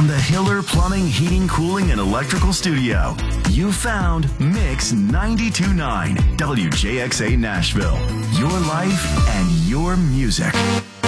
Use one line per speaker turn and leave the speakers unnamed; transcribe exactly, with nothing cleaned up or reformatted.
From the Hiller Plumbing, Heating, Cooling, and Electrical Studio, you found Mix ninety-two point nine W J X A Nashville. Your life and your music.